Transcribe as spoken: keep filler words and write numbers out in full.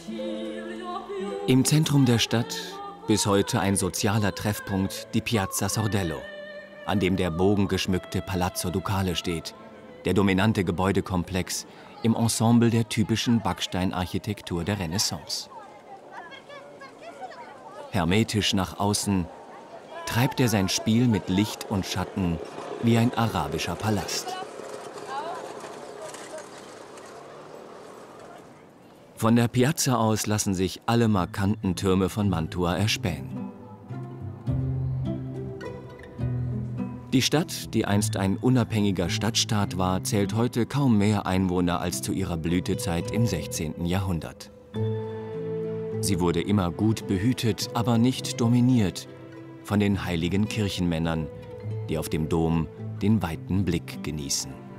Im Zentrum der Stadt bis heute ein sozialer Treffpunkt, die Piazza Sordello, an dem der bogengeschmückte Palazzo Ducale steht, der dominante Gebäudekomplex im Ensemble der typischen Backsteinarchitektur der Renaissance. Hermetisch nach außen treibt er sein Spiel mit Licht und Schatten wie ein arabischer Palast. Von der Piazza aus lassen sich alle markanten Türme von Mantua erspähen. Die Stadt, die einst ein unabhängiger Stadtstaat war, zählt heute kaum mehr Einwohner als zu ihrer Blütezeit im sechzehnten Jahrhundert. Sie wurde immer gut behütet, aber nicht dominiert von den heiligen Kirchenmännern, die auf dem Dom den weiten Blick genießen.